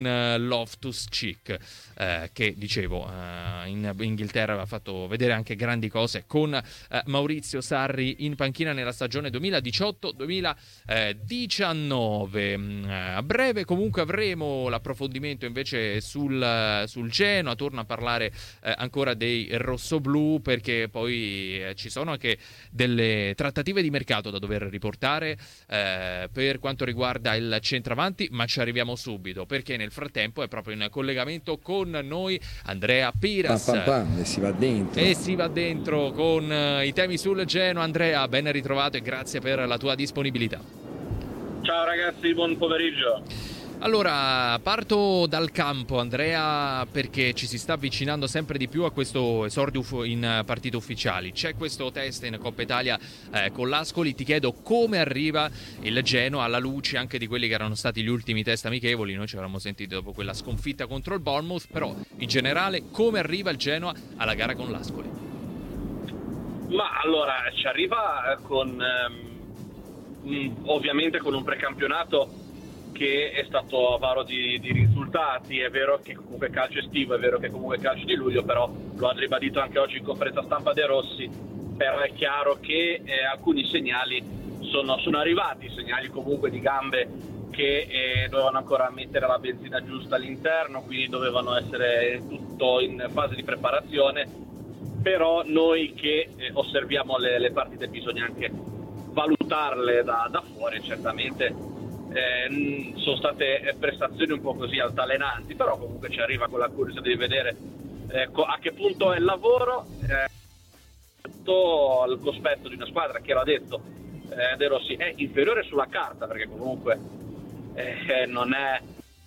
Loftus-Cheek, che dicevo in Inghilterra aveva fatto vedere anche grandi cose con Maurizio Sarri in panchina nella stagione 2018-2019. A breve comunque avremo l'approfondimento invece sul Genoa, torno a parlare ancora dei rossoblù, perché poi ci sono anche delle trattative di mercato da dover riportare per quanto riguarda il centravanti, ma ci arriviamo subito, perché nel frattempo è proprio in collegamento con noi Andrea Piras. E si va dentro con i temi sul Genoa. Andrea, ben ritrovato e grazie per la tua disponibilità. Ciao ragazzi, buon pomeriggio. Allora, parto dal campo, Andrea, perché ci si sta avvicinando sempre di più a questo esordio in partite ufficiali. C'è questo test in Coppa Italia con l'Ascoli. Ti chiedo come arriva il Genoa alla luce anche di quelli che erano stati gli ultimi test amichevoli. Noi ci eravamo sentiti dopo quella sconfitta contro il Bournemouth, però in generale come arriva il Genoa alla gara con l'Ascoli? Ma allora, ci arriva con ovviamente con un precampionato che è stato avaro di risultati. È vero che comunque calcio estivo, è vero che comunque calcio di luglio, però lo ha ribadito anche oggi in conferenza stampa De Rossi, però è chiaro che alcuni segnali sono arrivati, segnali comunque di gambe che dovevano ancora mettere la benzina giusta all'interno, quindi dovevano essere tutto in fase di preparazione. Però noi che osserviamo le partite bisogna anche valutarle da fuori. Certamente sono state prestazioni un po' così altalenanti, però comunque ci arriva con la curiosità di vedere a che punto è il lavoro al cospetto di una squadra che, l'ha detto De Rossi, è inferiore sulla carta, perché comunque non è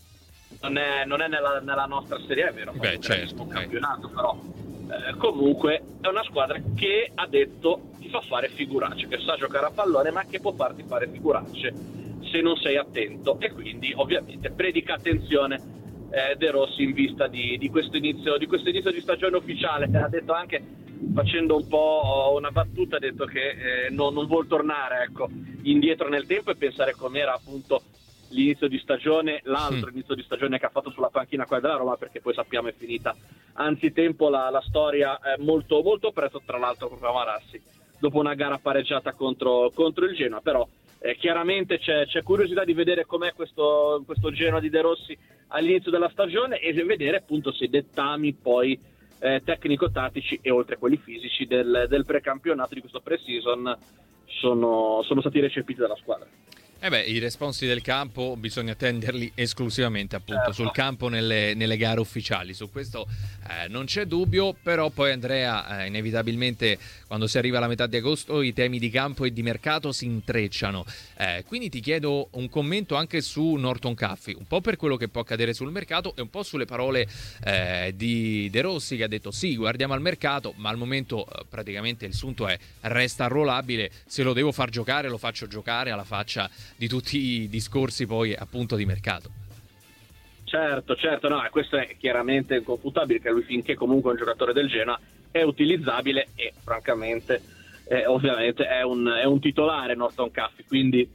nella nostra Serie A, è vero, certo, campionato, però comunque è una squadra che ha detto ti fa fare figuracce, che sa giocare a pallone ma che può farti fare figuracce se non sei attento, e quindi ovviamente predica attenzione De Rossi in vista di questo inizio di stagione ufficiale. Ha detto anche, facendo un po' una battuta, ha detto che non vuol tornare indietro nel tempo e pensare com'era appunto l'inizio di stagione, l'altro inizio di stagione che ha fatto sulla panchina qua della Roma, perché poi sappiamo è finita anzitempo la storia molto, molto presto, tra l'altro proprio a Marassi, dopo una gara pareggiata contro il Genoa. Però chiaramente c'è curiosità di vedere com'è questo Genoa di De Rossi all'inizio della stagione e vedere appunto se i dettami poi tecnico-tattici e oltre a quelli fisici del precampionato, di questo pre-season, sono stati recepiti dalla squadra. I responsi del campo bisogna tenderli esclusivamente appunto sul campo nelle gare ufficiali, su questo non c'è dubbio. Però poi Andrea, inevitabilmente quando si arriva alla metà di agosto i temi di campo e di mercato si intrecciano, quindi ti chiedo un commento anche su Norton Caffey, un po' per quello che può accadere sul mercato e un po' sulle parole di De Rossi, che ha detto sì, guardiamo al mercato, ma al momento praticamente il sunto è resta arruolabile, se lo devo far giocare lo faccio giocare, alla faccia di tutti i discorsi poi appunto di mercato. Certo, no, questo è chiaramente inconfutabile, che lui, finché comunque è un giocatore del Genoa, è utilizzabile e francamente ovviamente è un titolare Norton Caffey, quindi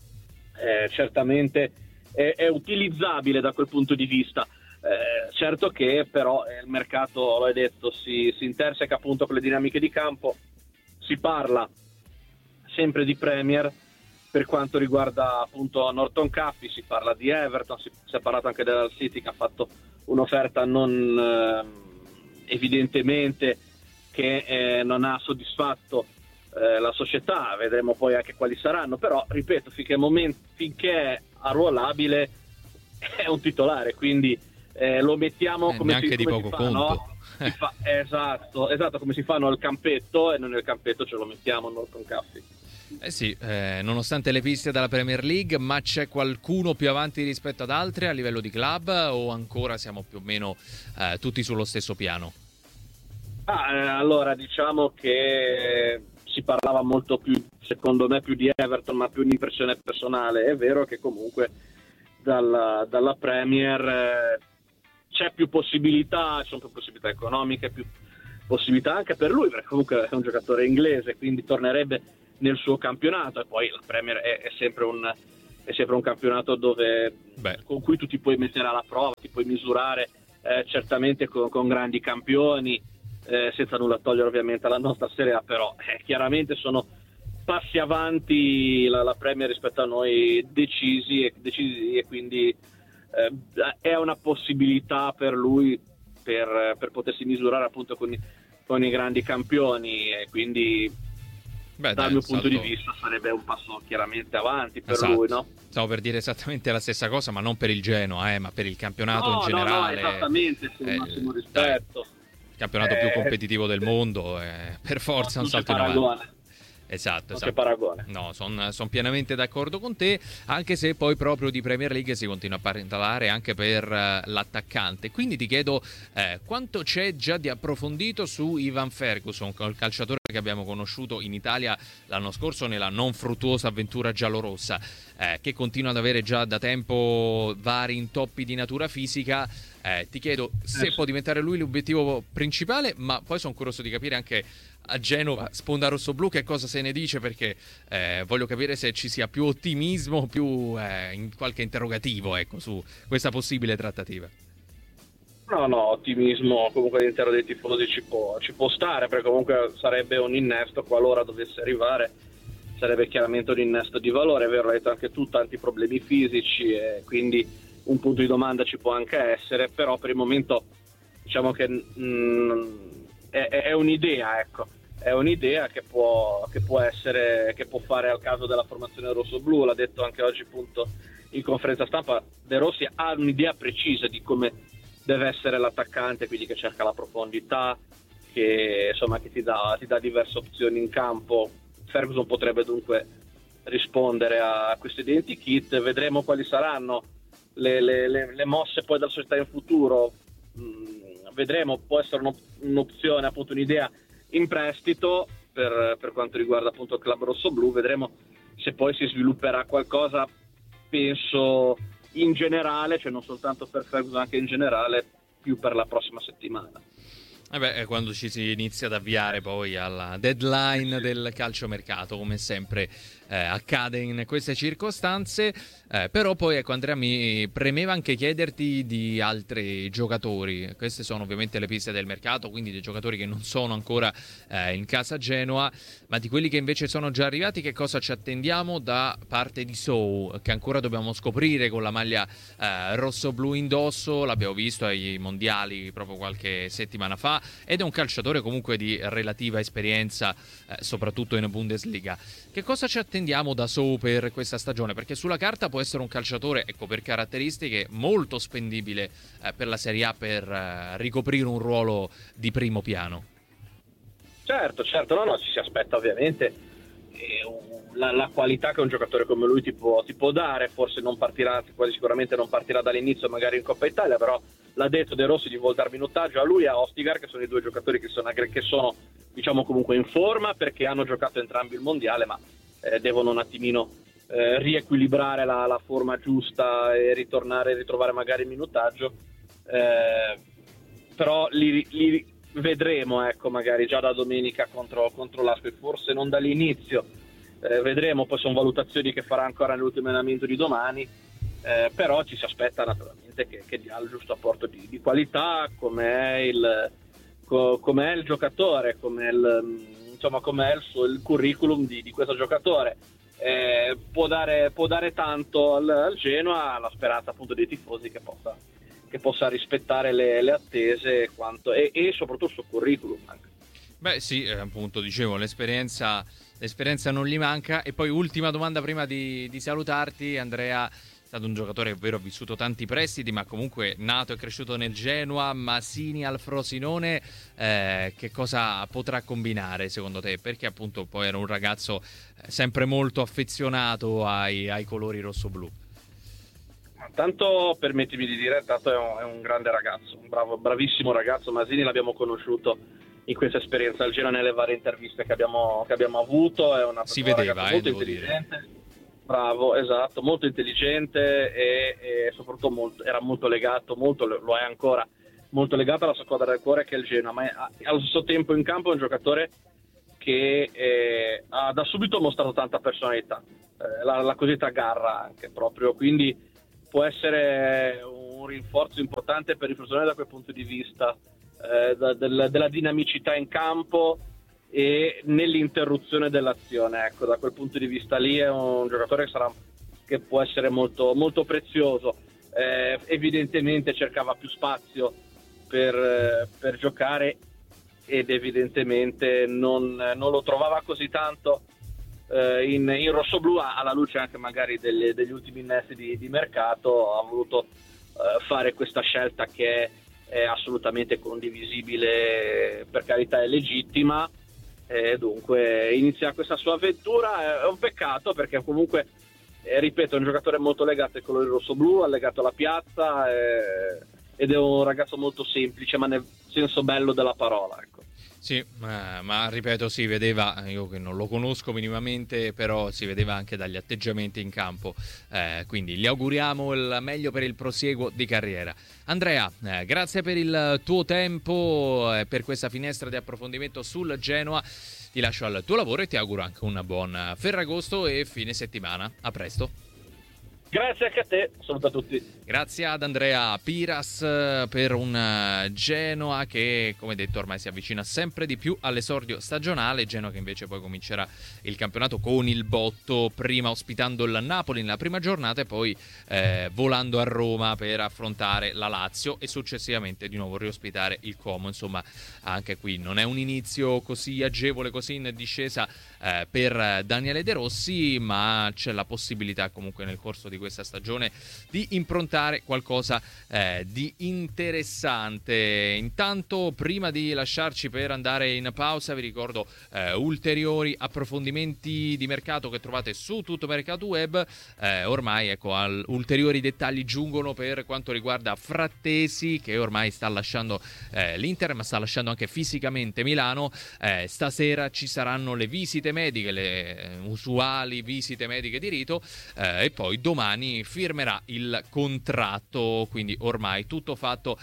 certamente è utilizzabile da quel punto di vista. Certo che però il mercato, l'hai detto, si interseca appunto con le dinamiche di campo. Si parla sempre di Premier per quanto riguarda appunto Norton Caffey, si parla di Everton, si è parlato anche della City, che ha fatto un'offerta non evidentemente che non ha soddisfatto la società. Vedremo poi anche quali saranno, però ripeto, finché è arruolabile è un titolare, quindi lo mettiamo come neanche di poco conto, no? Esatto, come si fanno al campetto, e noi nel campetto ce lo mettiamo Norton Caffey. Nonostante le piste dalla Premier League, ma c'è qualcuno più avanti rispetto ad altri a livello di club, o ancora siamo più o meno tutti sullo stesso piano? Allora diciamo che si parlava molto più, secondo me, più di Everton, ma più un'impressione personale. È vero che comunque dalla Premier c'è più possibilità, ci sono più possibilità economiche, più possibilità anche per lui, perché comunque è un giocatore inglese, quindi tornerebbe nel suo campionato, e poi la Premier è sempre è sempre un campionato con cui tu ti puoi mettere alla prova, ti puoi misurare certamente con grandi campioni, senza nulla togliere ovviamente alla nostra Serie A, però chiaramente sono passi avanti la Premier rispetto a noi decisi e quindi è una possibilità per lui per potersi misurare appunto con i grandi campioni, e quindi dal mio punto di vista sarebbe un passo chiaramente avanti per lui, no? Stavo per dire esattamente la stessa cosa, ma non per il Genoa, ma per il campionato in generale. No, esattamente, con il massimo rispetto. Il campionato più competitivo del mondo, per forza un salto in avanti. Esatto. Che paragone. No, sono pienamente d'accordo con te, anche se poi proprio di Premier League si continua a parlare anche per l'attaccante. Quindi ti chiedo quanto c'è già di approfondito su Ivan Ferguson, il calciatore che abbiamo conosciuto in Italia l'anno scorso nella non fruttuosa avventura giallorossa, che continua ad avere già da tempo vari intoppi di natura fisica. Ti chiedo se può diventare lui l'obiettivo principale, ma poi sono curioso di capire anche a Genova, sponda rossoblu, che cosa se ne dice, perché voglio capire se ci sia più ottimismo, più in qualche interrogativo, ecco, su questa possibile trattativa. No, ottimismo comunque all'interno dei tifosi ci può stare, perché comunque sarebbe un innesto, qualora dovesse arrivare, sarebbe chiaramente un innesto di valore. È vero, hai detto anche tu, tanti problemi fisici, e quindi un punto di domanda ci può anche essere, però per il momento diciamo che è un'idea, ecco. È un'idea che può essere, che può fare al caso della formazione rossoblu. L'ha detto anche oggi appunto in conferenza stampa. De Rossi ha un'idea precisa di come deve essere l'attaccante, quindi che cerca la profondità, che insomma che ti dà diverse opzioni in campo. Ferguson potrebbe dunque rispondere a questo identikit. Vedremo quali saranno le mosse poi della società in futuro. Vedremo, può essere un'opzione, appunto un'idea in prestito per quanto riguarda appunto il club rossoblu. Vedremo se poi si svilupperà qualcosa, penso in generale, cioè non soltanto per Ferguson, anche in generale, più per la prossima settimana. Quando ci si inizia ad avviare poi alla deadline del calciomercato, come sempre accade in queste circostanze, però poi ecco Andrea, mi premeva anche chiederti di altri giocatori. Queste sono ovviamente le piste del mercato, quindi dei giocatori che non sono ancora in casa Genoa, ma di quelli che invece sono già arrivati, che cosa ci attendiamo da parte di Sow, che ancora dobbiamo scoprire con la maglia rosso-blu indosso. L'abbiamo visto ai mondiali proprio qualche settimana fa, ed è un calciatore comunque di relativa esperienza, soprattutto in Bundesliga. Che cosa ci attendiamo da Sow per questa stagione? Perché sulla carta può essere un calciatore, ecco, per caratteristiche molto spendibile per la Serie A, per ricoprire un ruolo di primo piano. Certo, no, ci si aspetta ovviamente la qualità che un giocatore come lui ti può dare. Forse non partirà, quasi sicuramente non partirà dall'inizio magari in Coppa Italia, però l'ha detto De Rossi di voltar minutaggio a lui e a Ostigar, che sono i due giocatori che sono diciamo comunque in forma, perché hanno giocato entrambi il mondiale, ma devono un attimino riequilibrare la forma giusta e ritrovare magari il minutaggio, però li vedremo, ecco, magari già da domenica contro l'Ascoli, forse non dall'inizio, vedremo. Poi sono valutazioni che farà ancora nell'ultimo allenamento di domani, però ci si aspetta naturalmente che dia il giusto apporto di qualità, com'è il giocatore, com'è il curriculum di questo giocatore. Può dare tanto al Genoa, la speranza appunto dei tifosi che possa rispettare le attese e soprattutto il suo curriculum anche. Sì, appunto dicevo, l'esperienza non gli manca. E poi ultima domanda prima di salutarti, Andrea. È stato un giocatore, è vero, ha vissuto tanti prestiti, ma comunque nato e cresciuto nel Genoa. Masini al Frosinone, che cosa potrà combinare secondo te? Perché appunto poi era un ragazzo sempre molto affezionato ai colori rossoblu. Tanto permettimi di dire, tanto è un grande ragazzo, un bravissimo ragazzo. Masini l'abbiamo conosciuto in questa esperienza al Genoa, nelle varie interviste che abbiamo avuto. È una si vedeva, molto devo intelligente. Dire. Bravo, esatto, molto intelligente e soprattutto era molto legato, lo è ancora, molto legato alla squadra del cuore che è il Genoa, ma allo stesso tempo in campo è un giocatore che ha da subito mostrato tanta personalità. la cosiddetta garra anche proprio, quindi può essere un rinforzo importante per il Frosinone da quel punto di vista, della dinamicità in campo e nell'interruzione dell'azione. Ecco, da quel punto di vista lì è un giocatore che può essere molto, molto prezioso. Evidentemente cercava più spazio per giocare ed evidentemente non lo trovava così tanto in rossoblù, alla luce anche magari degli ultimi innesti di mercato. Ha voluto fare questa scelta che è assolutamente condivisibile, per carità è legittima, e dunque inizia questa sua avventura. È un peccato perché comunque ripeto, è un giocatore molto legato ai colori rossoblù, legato alla piazza, ed è un ragazzo molto semplice, ma nel senso bello della parola, ecco. Sì, ma ripeto, si vedeva, io che non lo conosco minimamente, però si vedeva anche dagli atteggiamenti in campo, quindi gli auguriamo il meglio per il prosieguo di carriera. Andrea, grazie per il tuo tempo, per questa finestra di approfondimento sul Genoa. Ti lascio al tuo lavoro e ti auguro anche un buon Ferragosto e fine settimana. A presto. Grazie anche a te, saluto a tutti. Grazie ad Andrea Piras per un Genoa che, come detto, ormai si avvicina sempre di più all'esordio stagionale. Genoa che invece poi comincerà il campionato con il botto, prima ospitando il Napoli nella prima giornata e poi volando a Roma per affrontare la Lazio e successivamente di nuovo riospitare il Como. Insomma, anche qui non è un inizio così agevole, così in discesa per Daniele De Rossi, ma c'è la possibilità comunque nel corso di questa stagione di improntare qualcosa di interessante. Intanto, prima di lasciarci per andare in pausa, vi ricordo ulteriori approfondimenti di mercato che trovate su Tutto Mercato Web. Ormai ecco, ulteriori dettagli giungono per quanto riguarda Frattesi, che ormai sta lasciando l'Inter, ma sta lasciando anche fisicamente Milano. Stasera ci saranno le visite mediche, le usuali visite mediche di rito, e poi domani firmerà il contratto, quindi ormai tutto fatto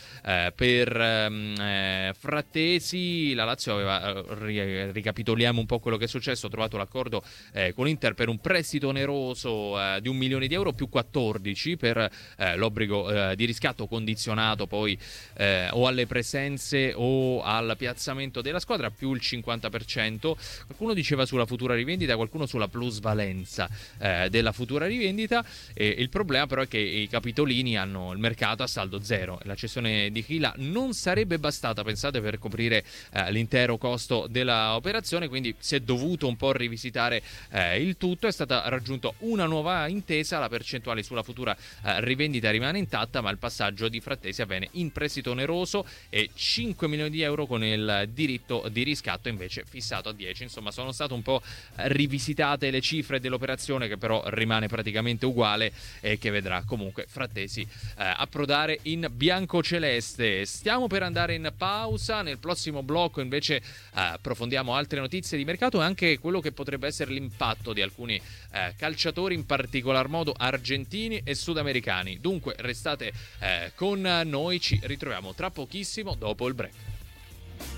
per Frattesi. La Lazio aveva, ricapitoliamo un po' quello che è successo, ha trovato l'accordo con l'Inter per un prestito oneroso di 1 milione di euro più 14 per l'obbligo di riscatto condizionato poi o alle presenze o al piazzamento della squadra, più il 50%. Qualcuno diceva sulla futura rivendita, qualcuno sulla plusvalenza della futura rivendita. E il problema però è che i capitolini hanno il mercato a saldo zero. La cessione di Chila non sarebbe bastata, pensate, per coprire l'intero costo dell'operazione, quindi si è dovuto un po' rivisitare il tutto. È stata raggiunta una nuova intesa, la percentuale sulla futura rivendita rimane intatta, ma il passaggio di Frattesi avviene in prestito oneroso e 5 milioni di euro con il diritto di riscatto invece fissato a 10. Insomma, sono state un po' rivisitate le cifre dell'operazione, che però rimane praticamente uguale e che vedrà comunque Frattesi approdare in biancoceleste. Stiamo per andare in pausa. Nel prossimo blocco invece approfondiamo altre notizie di mercato e anche quello che potrebbe essere l'impatto di alcuni calciatori, in particolar modo argentini e sudamericani. Dunque restate con noi, ci ritroviamo tra pochissimo dopo il break.